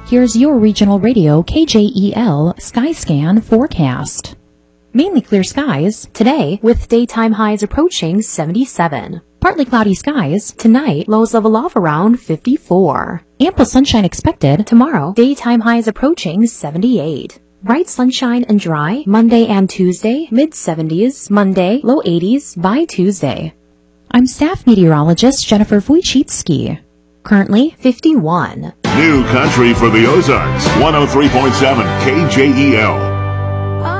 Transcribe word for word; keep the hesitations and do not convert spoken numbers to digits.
Here's your regional radio K J E L Skyscan forecast. Mainly clear skies today with daytime highs approaching seventy-seven. Partly cloudy skies tonight, lows level off around fifty-four. Ample sunshine expected tomorrow, daytime highs approaching seventy-eight. Bright sunshine and dry Monday and Tuesday, mid seventies, Monday, low eighties by Tuesday. I'm staff meteorologist Jennifer Wojcicki. Currently fifty-one. New country for the Ozarks, one oh three point seven K J E L.